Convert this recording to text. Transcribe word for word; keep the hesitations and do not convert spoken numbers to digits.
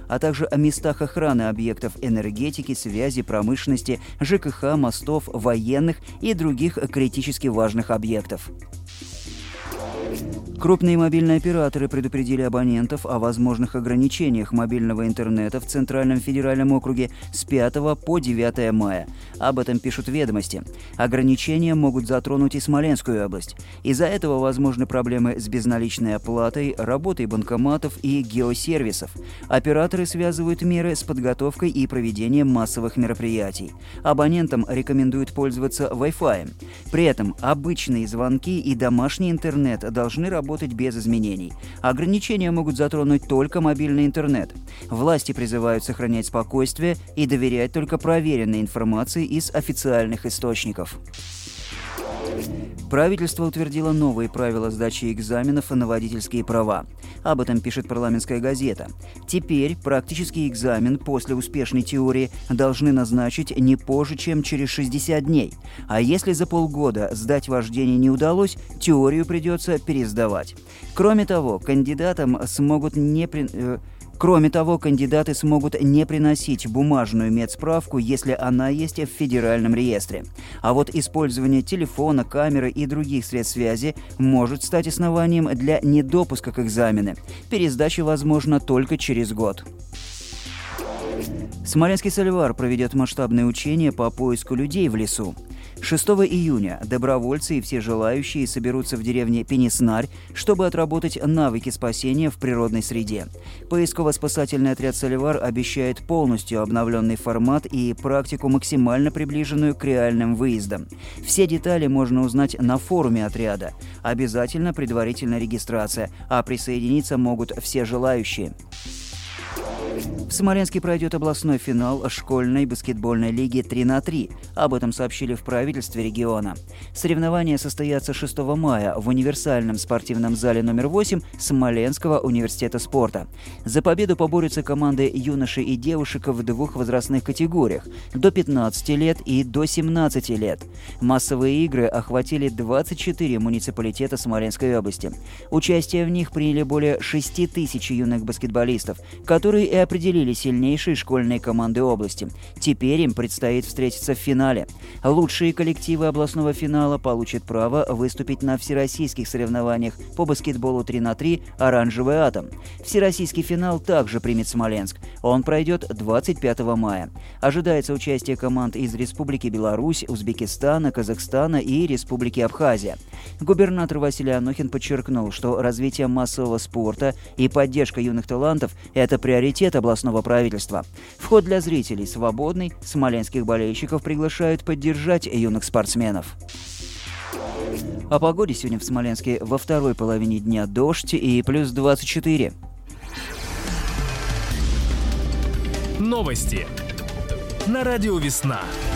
а также о местах охраны объектов энергетики, связи, промышленности, ЖКХ, мостов, военных и других критически важных объектов. Крупные мобильные операторы предупредили абонентов о возможных ограничениях мобильного интернета в Центральном федеральном округе с пятого по девятое мая. Об этом пишут «Ведомости». Ограничения могут затронуть и Смоленскую область. Из-за этого возможны проблемы с безналичной оплатой, работой банкоматов и геосервисов. Операторы связывают меры с подготовкой и проведением массовых мероприятий. Абонентам рекомендуют пользоваться Wi-Fi. При этом обычные звонки и домашний интернет должны работать без изменений. Ограничения могут затронуть только мобильный интернет. Власти призывают сохранять спокойствие и доверять только проверенной информации из официальных источников. Правительство утвердило новые правила сдачи экзаменов на водительские права. Об этом пишет «Парламентская газета». Теперь практический экзамен после успешной теории должны назначить не позже, чем через шестьдесят дней. А если за полгода сдать вождение не удалось, теорию придется пересдавать. Кроме того, кандидатам смогут не... При... Кроме того, кандидаты смогут не приносить бумажную медсправку, если она есть в федеральном реестре. А вот использование телефона, камеры и других средств связи может стать основанием для недопуска к экзамену. Пересдача возможна только через год. Смоленский Соливар проведет масштабные учения по поиску людей в лесу. шестого июня добровольцы и все желающие соберутся в деревне Пенеснарь, чтобы отработать навыки спасения в природной среде. Поисково-спасательный отряд «Соливар» обещает полностью обновленный формат и практику, максимально приближенную к реальным выездам. Все детали можно узнать на форуме отряда. Обязательно предварительная регистрация, а присоединиться могут все желающие. В Смоленске пройдет областной финал школьной баскетбольной лиги три на три. Об этом сообщили в правительстве региона. Соревнования состоятся шестого мая в универсальном спортивном зале номер восемь Смоленского университета спорта. За победу поборются команды юношей и девушек в двух возрастных категориях – до пятнадцати лет и до семнадцати лет. Массовые игры охватили двадцать четыре муниципалитета Смоленской области. Участие в них приняли более шести тысяч юных баскетболистов, которые и определили сильнейшие школьные команды области. Теперь им предстоит встретиться в финале. Лучшие коллективы областного финала получат право выступить на всероссийских соревнованиях по баскетболу три на три «Оранжевый атом». Всероссийский финал также примет Смоленск. Он пройдет двадцать пятого мая. Ожидается участие команд из Республики Беларусь, Узбекистана, Казахстана и Республики Абхазия. Губернатор Василий Анохин подчеркнул, что развитие массового спорта и поддержка юных талантов – это приоритет областного правительства. Вход для зрителей свободный, смоленских болельщиков приглашают поддержать юных спортсменов. О погоде сегодня в Смоленске во второй половине дня дождь и плюс двадцать четыре. Новости на радио «Весна».